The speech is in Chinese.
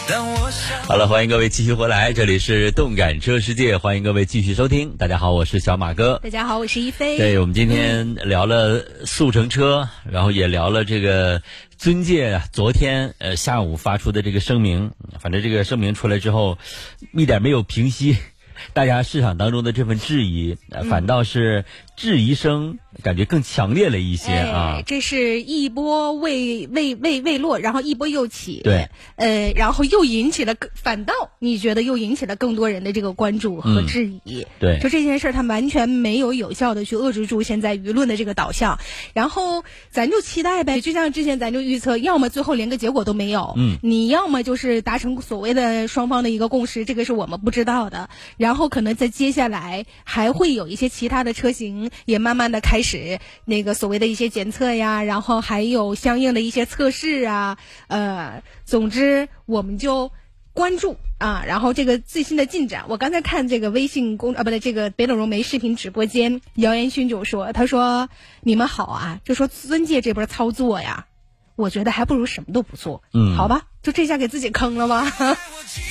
好了，欢迎各位继续回来，这里是动感车世界，欢迎各位继续收听。大家好，我是小马哥。 大家好，我是一飞。 对，我们今天聊了速成车，然后也聊了这个尊界昨天下午发出的这个声明，反正这个声明出来之后，一点没有平息大家市场当中的这份质疑，反倒是质疑声感觉更强烈了一些啊。 这是一波未落，然后一波又起。 对， 然后又引起了，反倒你觉得又引起了更多人的这个关注和质疑。 对， 就这件事儿，它完全没有有效的去遏制住现在舆论的这个导向。然后咱就期待呗，就像之前咱就预测，要么最后连个结果都没有，你要么就是达成所谓的双方的一个共识，这个是我们不知道的。然后可能在接下来还会有一些其他的车型也慢慢的开始那个所谓的一些检测呀，然后还有相应的一些测试啊，总之我们就关注啊，然后这个最新的进展，我刚才看这个微信这个北斗融媒视频直播间，姚彦勋就说，他说你们好啊，就说尊界这波操作呀，我觉得还不如什么都不做。好吧，就这下给自己坑了吧。